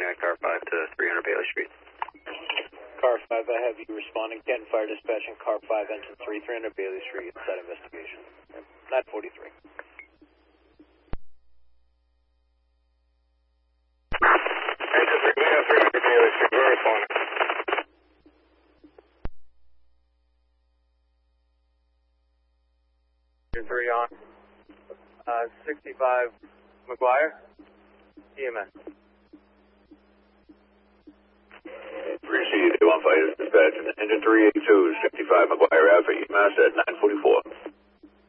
continuing car 5 to 300 Bailey Street. Car 5, I have you responding. Canton Fire Dispatching Car 5, engine 3, 300 Bailey Street, inside investigation. 943. Engine 3, 300 Bailey Street, we're responding. Engine 3 on. 65 McGuire, EMS. 3C, 1 Fire Dispatch, engine 382, 65 McGuire Alpha, EMS at 944.